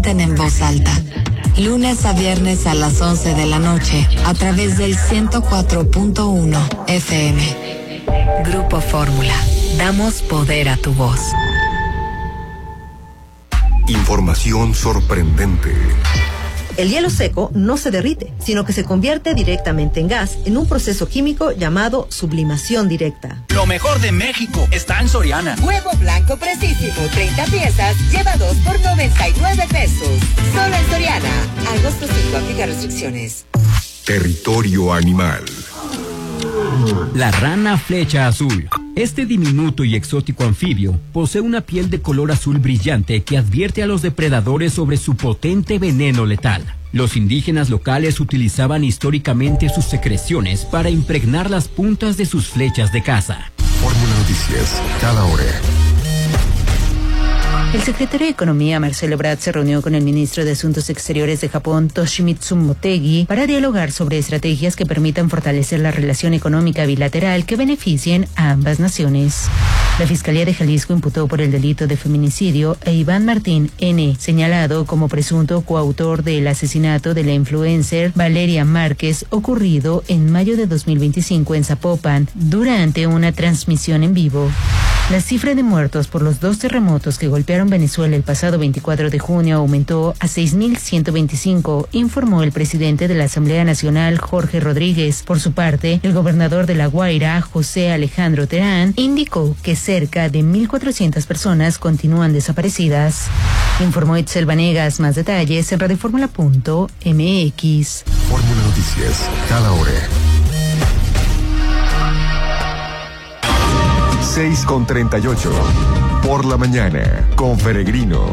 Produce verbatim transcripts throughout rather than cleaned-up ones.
dicen en voz alta. Lunes a viernes a las once de la noche, a través del ciento cuatro punto uno F M. Grupo Fórmula. Damos poder a tu voz. Información sorprendente. El hielo seco no se derrite, sino que se convierte directamente en gas en un proceso químico llamado sublimación directa. Lo mejor de México está en Soriana. Huevo blanco precisísimo, treinta piezas, lleva dos por noventa y nueve pesos. Solo en Soriana. Agosto cinco, aplica restricciones. Territorio animal. La rana flecha azul. Este diminuto y exótico anfibio posee una piel de color azul brillante que advierte a los depredadores sobre su potente veneno letal. Los indígenas locales utilizaban históricamente sus secreciones para impregnar las puntas de sus flechas de caza. Fórmula Noticias, cada hora. El secretario de Economía, Marcelo Ebrard, se reunió con el ministro de Asuntos Exteriores de Japón, Toshimitsu Motegi, para dialogar sobre estrategias que permitan fortalecer la relación económica bilateral que beneficien a ambas naciones. La Fiscalía de Jalisco imputó por el delito de feminicidio a Iván Martín N., señalado como presunto coautor del asesinato de la influencer Valeria Márquez, ocurrido en mayo de dos mil veinticinco en Zapopan, durante una transmisión en vivo. La cifra de muertos por los dos terremotos que golpearon Venezuela el pasado veinticuatro de junio aumentó a seis mil ciento veinticinco, informó el presidente de la Asamblea Nacional, Jorge Rodríguez. Por su parte, el gobernador de La Guaira, José Alejandro Terán, indicó que cerca de mil cuatrocientas personas continúan desaparecidas. Informó Itzel Vanegas. Más detalles en radioformula punto m x. Fórmula Noticias, cada hora. seis con treinta y ocho. Por la mañana, con Peregrino.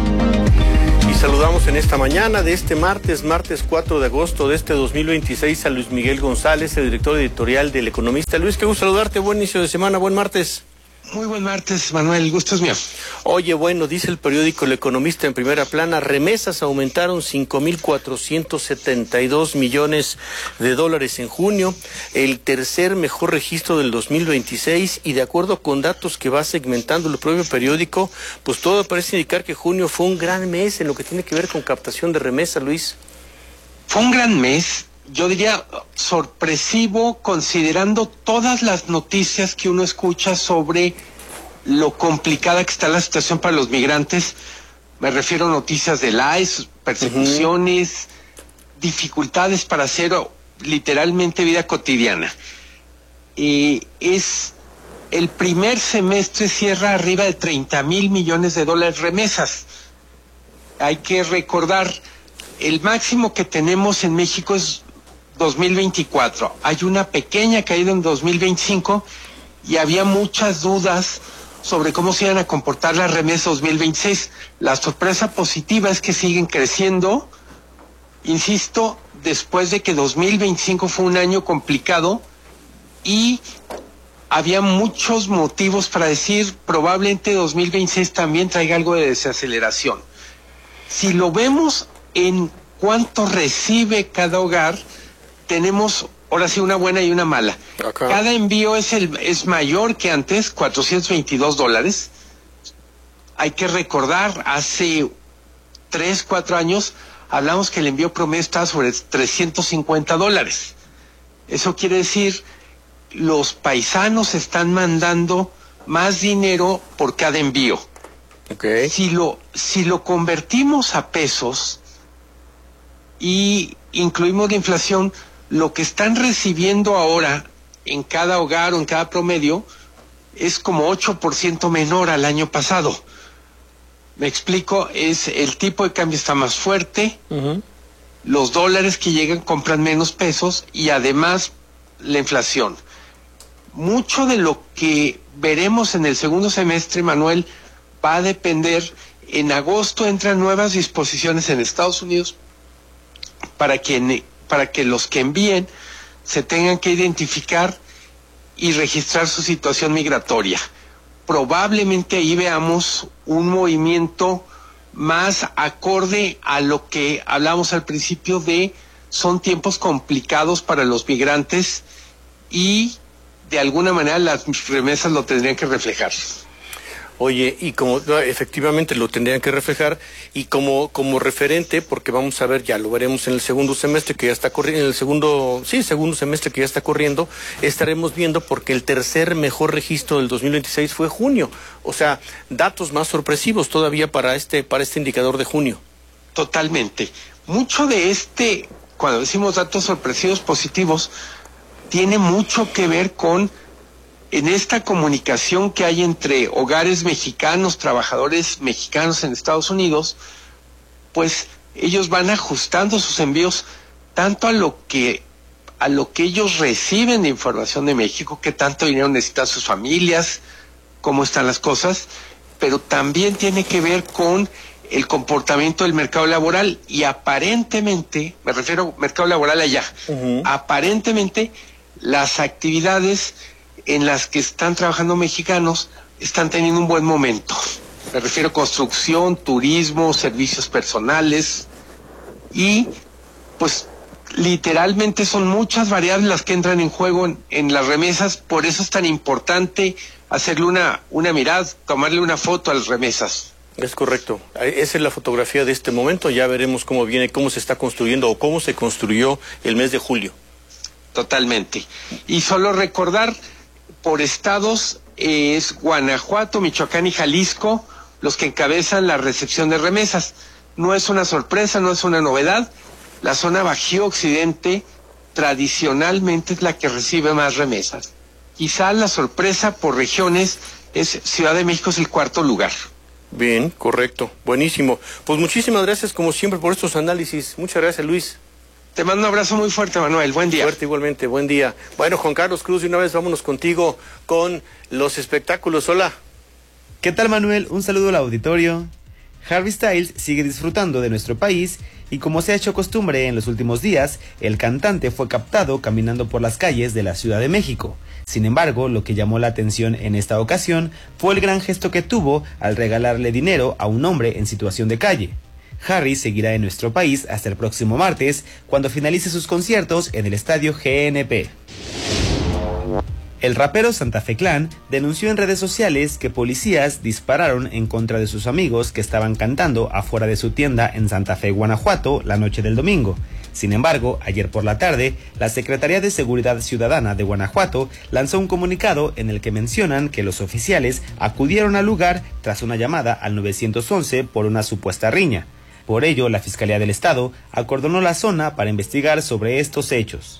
Y saludamos en esta mañana de este martes, martes cuatro de agosto de este dos mil veintiséis, a Luis Miguel González, el director editorial del Economista. Luis, qué gusto saludarte, buen inicio de semana, buen martes. Muy buen martes, Manuel, el gusto es mío. Oye, bueno, dice el periódico El Economista en primera plana, remesas aumentaron cinco mil cuatrocientos setenta y dos millones de dólares en junio, el tercer mejor registro del dos mil veintiséis, y de acuerdo con datos que va segmentando el propio periódico, pues todo parece indicar que junio fue un gran mes en lo que tiene que ver con captación de remesas, Luis. Fue un gran mes. Yo diría sorpresivo, considerando todas las noticias que uno escucha sobre lo complicada que está la situación para los migrantes. Me refiero a noticias del I C E, persecuciones, uh-huh. dificultades para hacer literalmente vida cotidiana. Y es el primer semestre cierra arriba de treinta mil millones de dólares remesas. Hay que recordar, el máximo que tenemos en México es dos mil veinticuatro. Hay una pequeña caída en dos mil veinticinco y había muchas dudas sobre cómo se iban a comportar las remesas dos mil veintiséis. La sorpresa positiva es que siguen creciendo, insisto, después de que dos mil veinticinco fue un año complicado y había muchos motivos para decir probablemente dos mil veintiséis también traiga algo de desaceleración. Si lo vemos en cuánto recibe cada hogar, tenemos ahora sí una buena y una mala. Acá. Cada envío es el es mayor que antes, cuatrocientos veintidós dólares. Hay que recordar, hace tres, cuatro años hablamos que el envío promedio estaba sobre trescientos cincuenta dólares. Eso quiere decir, los paisanos están mandando más dinero por cada envío. Okay. Si lo, si lo convertimos a pesos y incluimos la inflación, lo que están recibiendo ahora en cada hogar o en cada promedio es como ocho por ciento menor al año pasado. Me explico, es el tipo de cambio está más fuerte, uh-huh. los dólares que llegan compran menos pesos y además la inflación. Mucho de lo que veremos en el segundo semestre, Manuel, va a depender. En agosto entran nuevas disposiciones en Estados Unidos para que, para que los que envíen se tengan que identificar y registrar su situación migratoria. Probablemente ahí veamos un movimiento más acorde a lo que hablamos al principio de son tiempos complicados para los migrantes y de alguna manera las remesas lo tendrían que reflejar. Oye, y como efectivamente lo tendrían que reflejar, y como como referente, porque vamos a ver, ya lo veremos en el segundo semestre que ya está corriendo, en el segundo, sí, segundo semestre que ya está corriendo, estaremos viendo porque el tercer mejor registro del dos mil veintiséis fue junio. O sea, datos más sorpresivos todavía para este, para este indicador de junio. Totalmente. Mucho de este, cuando decimos datos sorpresivos positivos, tiene mucho que ver con en esta comunicación que hay entre hogares mexicanos, trabajadores mexicanos en Estados Unidos, pues ellos van ajustando sus envíos tanto a lo que a lo que ellos reciben de información de México, qué tanto dinero necesitan sus familias, cómo están las cosas, pero también tiene que ver con el comportamiento del mercado laboral y aparentemente, me refiero al mercado laboral allá, uh-huh. aparentemente las actividades en las que están trabajando mexicanos están teniendo un buen momento. Me refiero a construcción, turismo, servicios personales y pues literalmente son muchas variables las que entran en juego en, en las remesas, por eso es tan importante hacerle una, una mirada, tomarle una foto a las remesas. Es correcto. Esa es la fotografía de este momento. Ya veremos cómo viene, cómo se está construyendo o cómo se construyó el mes de julio. Totalmente. Y solo recordar, por estados eh, es Guanajuato, Michoacán y Jalisco los que encabezan la recepción de remesas. No es una sorpresa, no es una novedad. La zona Bajío Occidente tradicionalmente es la que recibe más remesas. Quizá la sorpresa por regiones es Ciudad de México, es el cuarto lugar. Bien, correcto, buenísimo. Pues muchísimas gracias como siempre por estos análisis. Muchas gracias, Luis. Te mando un abrazo muy fuerte, Manuel. Buen día. Fuerte igualmente, buen día. Bueno, Juan Carlos Cruz, de una vez vámonos contigo con los espectáculos. Hola. ¿Qué tal, Manuel? Un saludo al auditorio. Harry Styles sigue disfrutando de nuestro país y como se ha hecho costumbre en los últimos días, el cantante fue captado caminando por las calles de la Ciudad de México. Sin embargo, lo que llamó la atención en esta ocasión fue el gran gesto que tuvo al regalarle dinero a un hombre en situación de calle. Harry seguirá en nuestro país hasta el próximo martes, cuando finalice sus conciertos en el estadio G N P. El rapero Santa Fe Clan denunció en redes sociales que policías dispararon en contra de sus amigos que estaban cantando afuera de su tienda en Santa Fe, Guanajuato, la noche del domingo. Sin embargo, ayer por la tarde, la Secretaría de Seguridad Ciudadana de Guanajuato lanzó un comunicado en el que mencionan que los oficiales acudieron al lugar tras una llamada al nueve once por una supuesta riña. Por ello, la Fiscalía del Estado acordonó la zona para investigar sobre estos hechos.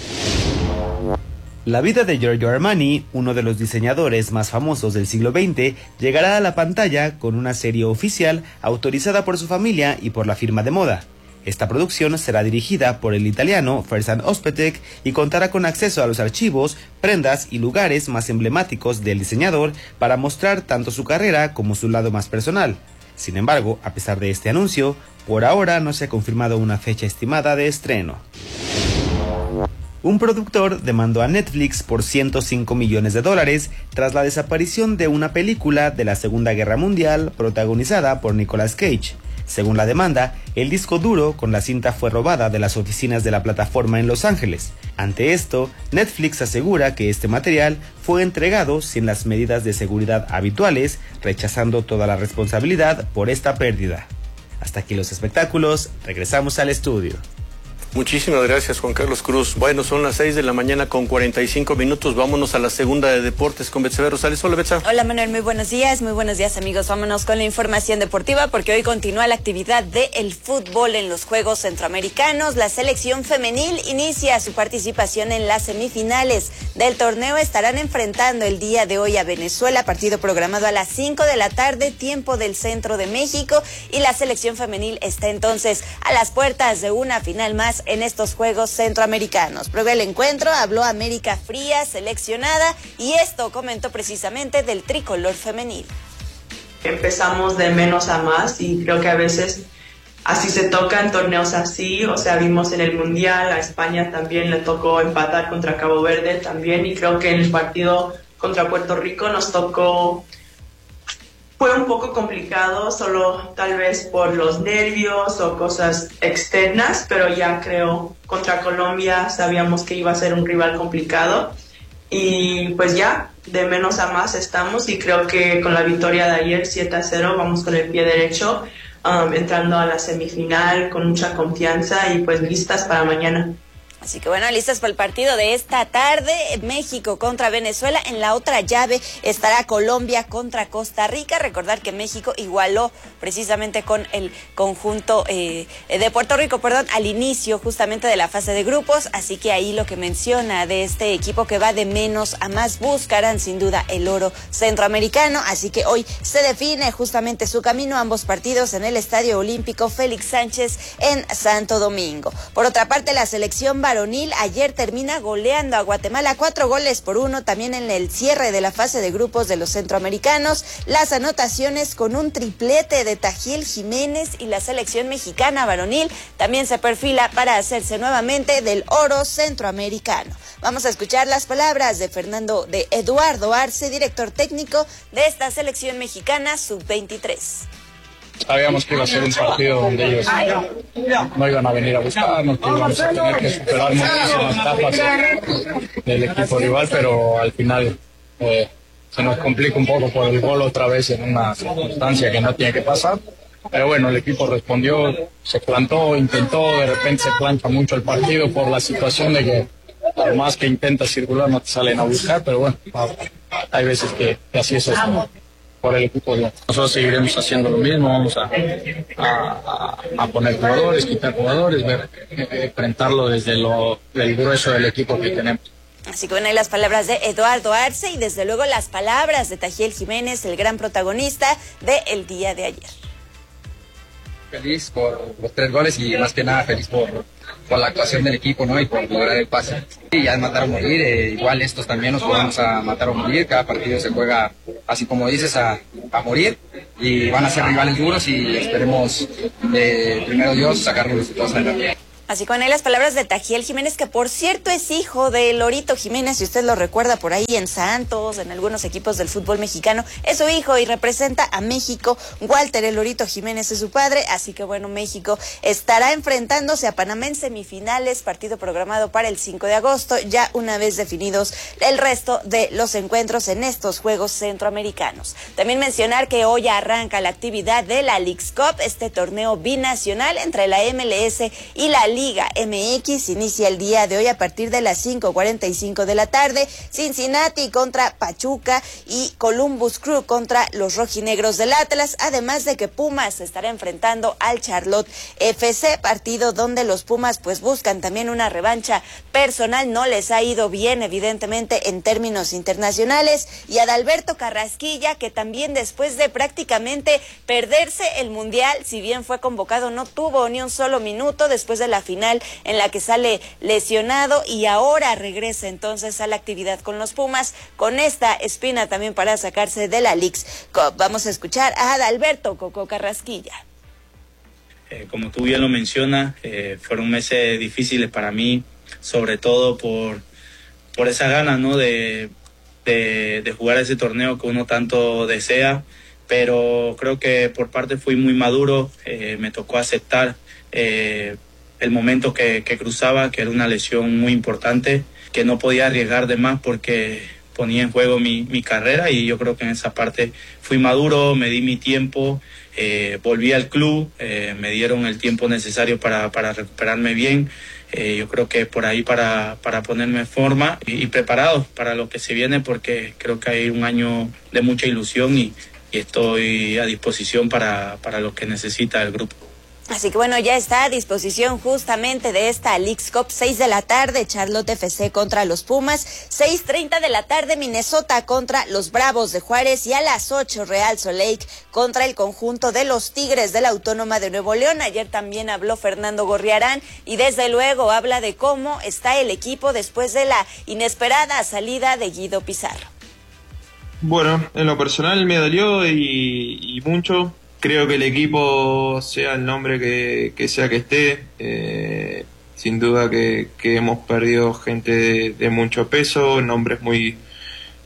La vida de Giorgio Armani, uno de los diseñadores más famosos del siglo veinte, llegará a la pantalla con una serie oficial autorizada por su familia y por la firma de moda. Esta producción será dirigida por el italiano Ferzan Özpetek y contará con acceso a los archivos, prendas y lugares más emblemáticos del diseñador para mostrar tanto su carrera como su lado más personal. Sin embargo, a pesar de este anuncio, por ahora no se ha confirmado una fecha estimada de estreno. Un productor demandó a Netflix por ciento cinco millones de dólares tras la desaparición de una película de la Segunda Guerra Mundial protagonizada por Nicolas Cage. Según la demanda, el disco duro con la cinta fue robada de las oficinas de la plataforma en Los Ángeles. Ante esto, Netflix asegura que este material fue entregado sin las medidas de seguridad habituales, rechazando toda la responsabilidad por esta pérdida. Hasta aquí los espectáculos, regresamos al estudio. Muchísimas gracias, Juan Carlos Cruz. Bueno, son las seis de la mañana con cuarenta y cinco minutos. Vámonos a la segunda de deportes con Betsabe Rosales. Hola, Betsa. Hola, Manuel. Muy buenos días. Muy buenos días, amigos. Vámonos con la información deportiva porque hoy continúa la actividad del fútbol en los Juegos Centroamericanos. La selección femenil inicia su participación en las semifinales del torneo. Estarán enfrentando el día de hoy a Venezuela, partido programado a las cinco de la tarde, tiempo del centro de México. Y la selección femenil está entonces a las puertas de una final más en estos Juegos Centroamericanos. Previo al encuentro habló América Frías, seleccionada, y esto comentó precisamente del tricolor femenil. Empezamos de menos a más y creo que a veces así se toca en torneos así, o sea, vimos en el Mundial, a España también le tocó empatar contra Cabo Verde también, y creo que en el partido contra Puerto Rico nos tocó. Fue un poco complicado, solo tal vez por los nervios o cosas externas, pero ya creo contra Colombia sabíamos que iba a ser un rival complicado y pues ya de menos a más estamos y creo que con la victoria de ayer siete a cero vamos con el pie derecho, um, entrando a la semifinal con mucha confianza y pues listas para mañana. Así que bueno, listas para el partido de esta tarde, México contra Venezuela. En la otra llave estará Colombia contra Costa Rica. Recordar que México igualó precisamente con el conjunto eh, de Puerto Rico, perdón, al inicio justamente de la fase de grupos. Así que ahí lo que menciona de este equipo que va de menos a más, buscarán sin duda el oro centroamericano. Así que hoy se define justamente su camino, ambos partidos en el Estadio Olímpico Félix Sánchez en Santo Domingo. Por otra parte, la selección varonil ayer termina goleando a Guatemala cuatro goles por uno, también en el cierre de la fase de grupos de los centroamericanos. Las anotaciones con un triplete de Tajiel Jiménez, y la selección mexicana varonil también se perfila para hacerse nuevamente del oro centroamericano. Vamos a escuchar las palabras de Fernando, de Eduardo Arce, director técnico de esta selección mexicana sub veintitrés. Sabíamos que iba a ser un partido donde ellos no iban a venir a buscarnos, que íbamos a tener que superar muchísimas etapas del equipo rival, pero al final eh, se nos complica un poco por el gol otra vez en una circunstancia que no tiene que pasar. Pero bueno, el equipo respondió, se plantó, intentó, de repente se plancha mucho el partido por la situación de que por más que intentas circular no te salen a buscar, pero bueno, hay veces que, que así es esto. Por el equipo. Nosotros seguiremos haciendo lo mismo, vamos a, a, a poner jugadores, quitar jugadores, ver, enfrentarlo desde lo, el grueso del equipo que tenemos. Así que bueno, hay las palabras de Eduardo Arce y desde luego las palabras de Tajiel Jiménez, el gran protagonista del día de ayer. Feliz por los tres goles y más que nada feliz por, por la actuación del equipo, ¿no? Y por lograr el pase. Y ya es matar o morir, eh, igual estos también nos podemos a matar o morir, cada partido se juega, así como dices, a, a morir, y van a ser rivales duros y esperemos, eh, primero Dios, sacar los resultados adelante. Así con él las palabras de Tajiel Jiménez, que por cierto es hijo de Lorito Jiménez, si usted lo recuerda por ahí en Santos, en algunos equipos del fútbol mexicano, es su hijo y representa a México. Walter el Lorito Jiménez es su padre, así que bueno, México estará enfrentándose a Panamá en semifinales, partido programado para el cinco de agosto, ya una vez definidos el resto de los encuentros en estos Juegos Centroamericanos. También mencionar que hoy arranca la actividad de la Leagues Cup, este torneo binacional entre la M L S y la Liga M X, inicia el día de hoy a partir de las cinco cuarenta y cinco de la tarde. Cincinnati contra Pachuca y Columbus Crew contra los rojinegros del Atlas, además de que Pumas se estará enfrentando al Charlotte F C, partido donde los Pumas pues buscan también una revancha personal, no les ha ido bien evidentemente en términos internacionales, y Adalberto Carrasquilla, que también después de prácticamente perderse el Mundial, si bien fue convocado, no tuvo ni un solo minuto después de la final en la que sale lesionado, y ahora regresa entonces a la actividad con los Pumas, con esta espina también para sacarse de la Leagues Cup. Vamos a escuchar a Adalberto Coco Carrasquilla. Eh, como tú bien lo mencionas, eh, fueron meses difíciles para mí, sobre todo por, por esa gana, ¿no? de, de, de jugar ese torneo que uno tanto desea, pero creo que por parte fui muy maduro, eh, me tocó aceptar eh, el momento que, que cruzaba, que era una lesión muy importante, que no podía arriesgar de más porque ponía en juego mi, mi carrera, y yo creo que en esa parte fui maduro, me di mi tiempo, eh, volví al club, eh, me dieron el tiempo necesario para, para recuperarme bien, eh, yo creo que por ahí para, para ponerme en forma y, y preparado para lo que se viene, porque creo que hay un año de mucha ilusión y, y estoy a disposición para, para lo que necesita el grupo. Así que bueno, ya está a disposición justamente de esta Leagues Cup, seis de la tarde, Charlotte F C contra los Pumas, seis treinta de la tarde, Minnesota contra los Bravos de Juárez, y a las ocho, Real Salt Lake contra el conjunto de los Tigres de la Autónoma de Nuevo León. Ayer también habló Fernando Gorriarán y desde luego habla de cómo está el equipo después de la inesperada salida de Guido Pizarro. Bueno, en lo personal me dolió y, y mucho. Creo que el equipo, sea el nombre que, que sea que esté, eh, sin duda que, que hemos perdido gente de, de mucho peso, nombres muy,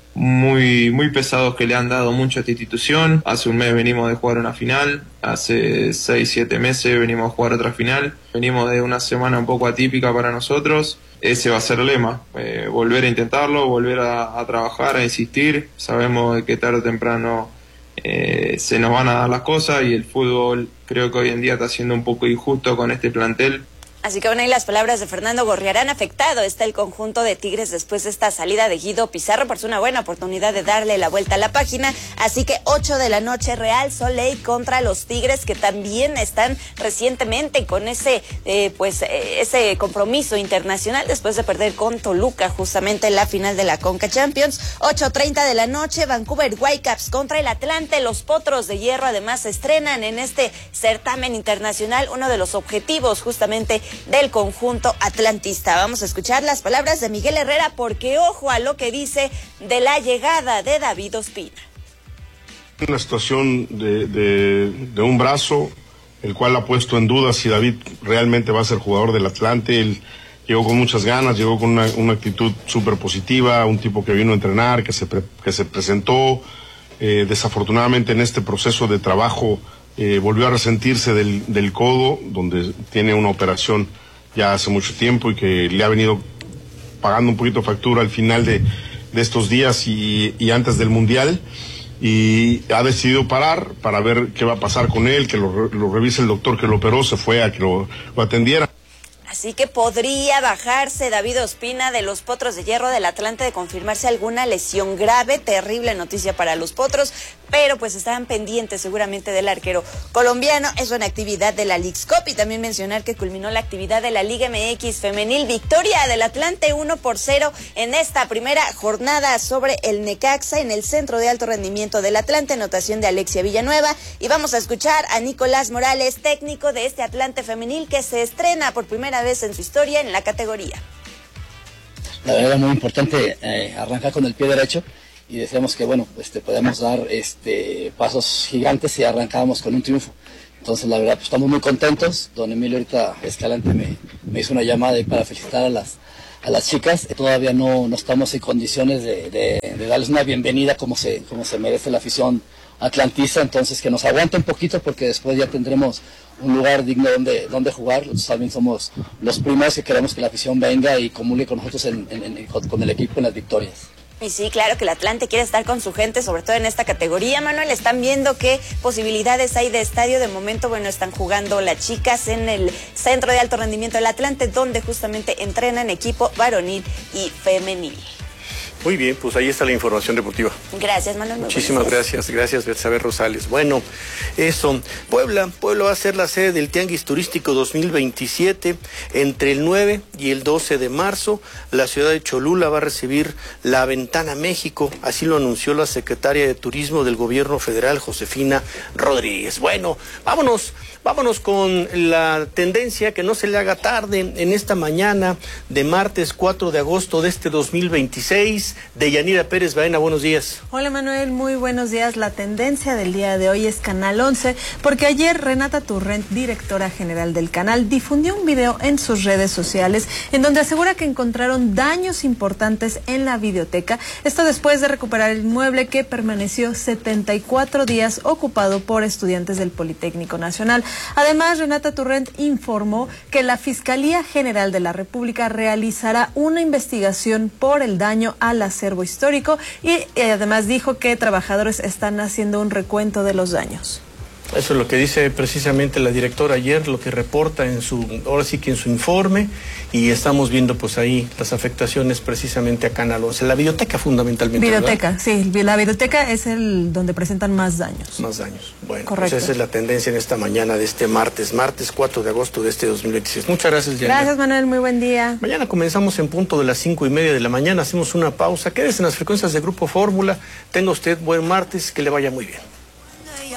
muy, muy pesados que le han dado mucho a esta institución. Hace un mes venimos de jugar una final, hace seis, siete meses venimos a jugar otra final. Venimos de una semana un poco atípica para nosotros. Ese va a ser el lema, eh, volver a intentarlo, volver a, a trabajar, a insistir. Sabemos que tarde o temprano eh, se nos van a dar las cosas y el fútbol creo que hoy en día está siendo un poco injusto con este plantel. Así que bueno, ahí las palabras de Fernando Gorriarán. Afectado está el conjunto de Tigres después de esta salida de Guido Pizarro, por una buena oportunidad de darle la vuelta a la página. Así que ocho de la noche, Real Soleil contra los Tigres, que también están recientemente con ese eh, pues eh, ese compromiso internacional después de perder con Toluca justamente en la final de la Conca Champions. ocho treinta de la noche, Vancouver Whitecaps contra el Atlante. Los Potros de Hierro además se estrenan en este certamen internacional, uno de los objetivos justamente del conjunto atlantista. Vamos a escuchar las palabras de Miguel Herrera, porque ojo a lo que dice de la llegada de David Ospina. Una situación de, de, de un brazo, el cual ha puesto en duda si David realmente va a ser jugador del Atlante. Él llegó con muchas ganas, llegó con una, una actitud súper positiva, un tipo que vino a entrenar, que se, pre, que se presentó. Eh, desafortunadamente en este proceso de trabajo Eh, volvió a resentirse del, del codo, donde tiene una operación ya hace mucho tiempo y que le ha venido pagando un poquito factura al final de, de estos días y, y antes del Mundial, y ha decidido parar para ver qué va a pasar con él, que lo, lo revise el doctor que lo operó, se fue a que lo, lo atendiera. Así que podría bajarse David Ospina de los Potros de Hierro del Atlante de confirmarse alguna lesión grave. Terrible noticia para los Potros, pero pues estarán pendientes seguramente del arquero colombiano. Eso en actividad de la Leagues Cup, y también mencionar que culminó la actividad de la Liga M X femenil. Victoria del Atlante uno por cero en esta primera jornada sobre el Necaxa en el Centro de Alto Rendimiento del Atlante, anotación de Alexia Villanueva. Y vamos a escuchar a Nicolás Morales, técnico de este Atlante femenil que se estrena por primera vez en su historia en la categoría. La verdad es muy importante eh, arrancar con el pie derecho, y decíamos que bueno, este, podemos dar este, pasos gigantes si arrancábamos con un triunfo. Entonces la verdad pues, estamos muy contentos. Don Emilio ahorita Escalante me, me hizo una llamada para felicitar a las, a las chicas. Todavía no, no estamos en condiciones de, de, de darles una bienvenida como se, como se merece la afición atlantista, entonces que nos aguante un poquito, porque después ya tendremos un lugar digno donde, donde jugar. Nosotros también somos los primeros que queremos que la afición venga y comulgue con nosotros en, en, en, con el equipo en las victorias. Y sí, claro que el Atlante quiere estar con su gente, sobre todo en esta categoría. Manuel, están viendo qué posibilidades hay de estadio. De momento, bueno, están jugando las chicas en el Centro de Alto Rendimiento del Atlante, donde justamente entrenan equipo varonil y femenil. Muy bien, pues ahí está la información deportiva. Gracias, Manuel. Muchísimas gracias, gracias, Betsabe Rosales. Bueno, eso, Puebla, Puebla va a ser la sede del Tianguis Turístico dos mil veintisiete. Entre el nueve y el doce de marzo, la ciudad de Cholula va a recibir la Ventana México, así lo anunció la secretaria de Turismo del Gobierno Federal, Josefina Rodríguez. Bueno, vámonos, vámonos con la tendencia, que no se le haga tarde en esta mañana de martes cuatro de agosto de este dos mil veintiséis. De Yanira Pérez Baena, buenos días. Hola Manuel, muy buenos días. La tendencia del día de hoy es Canal once, porque ayer Renata Turrent, directora general del canal, difundió un video en sus redes sociales en donde asegura que encontraron daños importantes en la videoteca. Esto después de recuperar el inmueble que permaneció setenta y cuatro días ocupado por estudiantes del Politécnico Nacional. Además, Renata Turrent informó que la Fiscalía General de la República realizará una investigación por el daño al acervo histórico, y eh, además dijo que trabajadores están haciendo un recuento de los daños. Eso es lo que dice precisamente la directora ayer, lo que reporta en su, ahora sí que en su informe, y estamos viendo pues ahí las afectaciones precisamente a Canal once, la videoteca fundamentalmente. Videoteca, ¿verdad? sí, la videoteca es el donde presentan más daños. Más daños, bueno, correcto. Pues esa es la tendencia en esta mañana de este martes, martes cuatro de agosto de este dos mil veintiséis. Muchas gracias, Yanira. Gracias, Manuel, muy buen día. Mañana comenzamos en punto de las cinco y media de la mañana, hacemos una pausa, quédese en las frecuencias de Grupo Fórmula, tenga usted buen martes, que le vaya muy bien.